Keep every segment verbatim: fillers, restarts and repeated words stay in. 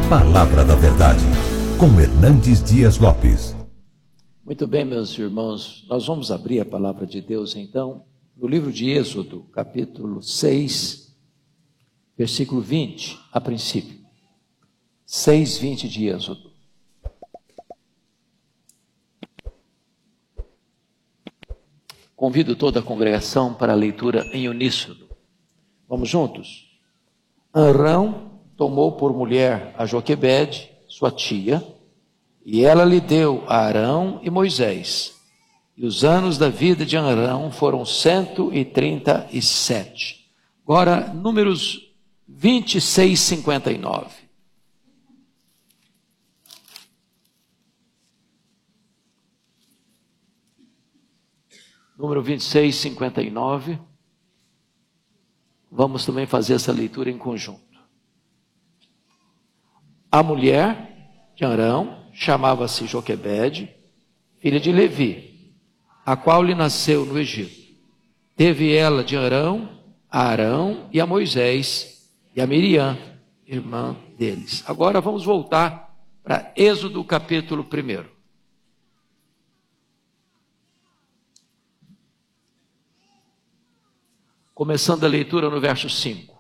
Palavra da Verdade, com Hernandes Dias Lopes. Muito bem, meus irmãos, nós vamos abrir a palavra de Deus, então, no livro de Êxodo, capítulo seis, versículo vinte, a princípio. seis, vinte de Êxodo. Convido toda a congregação para a leitura em uníssono. Vamos juntos? Arão tomou por mulher a Joquebede, sua tia, e ela lhe deu a Arão e Moisés. E os anos da vida de Arão foram cento e trinta e sete. Agora, números vinte e seis, cinquenta e nove. Número vinte e seis, cinquenta e nove. Vamos também fazer essa leitura em conjunto. A mulher de Arão chamava-se Joquebede, filha de Levi, a qual lhe nasceu no Egito. Teve ela de Arão a Arão e a Moisés e a Miriam, irmã deles. Agora vamos voltar para Êxodo capítulo um. Começando a leitura no verso cinco.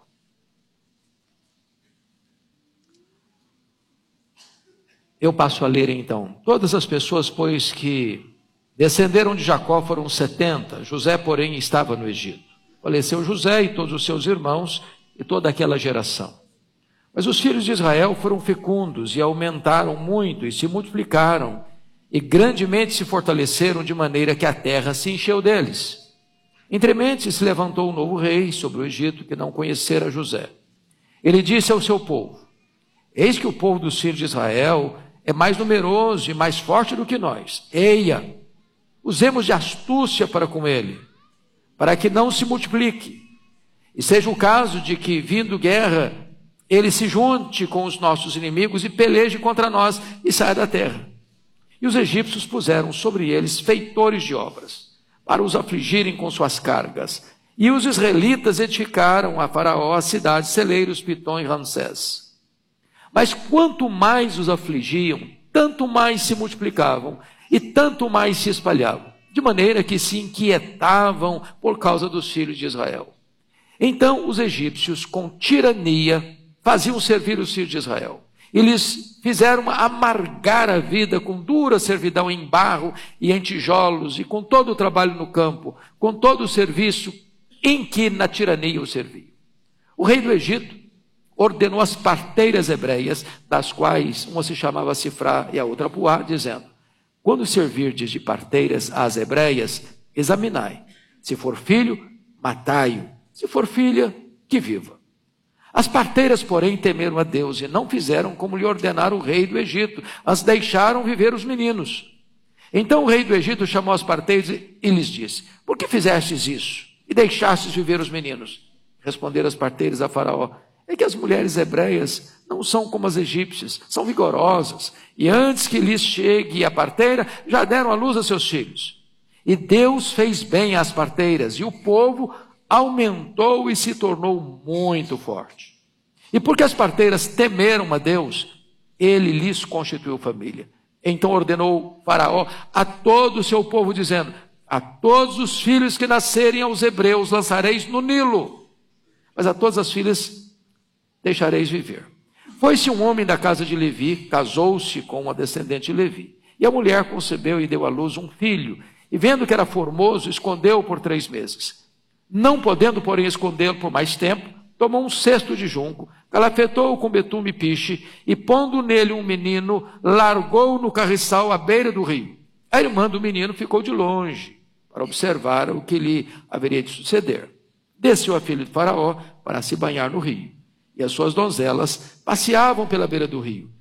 Eu passo a ler então. Todas as pessoas, pois, que descenderam de Jacó foram setenta. José, porém, estava no Egito. Faleceu José e todos os seus irmãos e toda aquela geração. Mas os filhos de Israel foram fecundos e aumentaram muito e se multiplicaram e grandemente se fortaleceram de maneira que a terra se encheu deles. Entremente se levantou um novo rei sobre o Egito que não conhecera José. Ele disse ao seu povo: eis que o povo dos filhos de Israel é mais numeroso e mais forte do que nós. Eia, usemos de astúcia para com ele, para que não se multiplique. E seja o caso de que, vindo guerra, ele se junte com os nossos inimigos e peleje contra nós e saia da terra. E os egípcios puseram sobre eles feitores de obras, para os afligirem com suas cargas. E os israelitas edificaram a Faraó a cidade, celeiros, Pitom e Ramsés. Mas quanto mais os afligiam, tanto mais se multiplicavam e tanto mais se espalhavam, de maneira que se inquietavam por causa dos filhos de Israel. Então os egípcios, com tirania, faziam servir os filhos de Israel. E lhes fizeram amargar a vida com dura servidão em barro e em tijolos, e com todo o trabalho no campo, com todo o serviço em que na tirania o serviam. O rei do Egito ordenou as parteiras hebreias, das quais uma se chamava Sifrá e a outra Puá, dizendo: quando servirdes de parteiras às hebreias, examinai. Se for filho, matai-o. Se for filha, que viva. As parteiras, porém, temeram a Deus e não fizeram como lhe ordenara o rei do Egito, as deixaram viver os meninos. Então o rei do Egito chamou as parteiras e lhes disse: por que fizestes isso e deixastes viver os meninos? Responderam as parteiras a Faraó: é que as mulheres hebreias não são como as egípcias, são vigorosas, e antes que lhes chegue a parteira, já deram à luz a seus filhos. E Deus fez bem às parteiras, e o povo aumentou e se tornou muito forte. E porque as parteiras temeram a Deus, ele lhes constituiu família. Então ordenou Faraó a todo o seu povo, dizendo: a todos os filhos que nascerem aos hebreus lançareis no Nilo, mas a todas as filhas deixareis viver. Foi-se um homem da casa de Levi, casou-se com uma descendente de Levi, e a mulher concebeu e deu à luz um filho, e vendo que era formoso, escondeu-o por três meses. Não podendo, porém, escondê-lo por mais tempo, tomou um cesto de junco, calafetou-o com betume e piche, e pondo nele um menino, largou-o no carriçal à beira do rio. A irmã do menino ficou de longe, para observar o que lhe haveria de suceder. Desceu a filha de Faraó para se banhar no rio, e as suas donzelas passeavam pela beira do rio.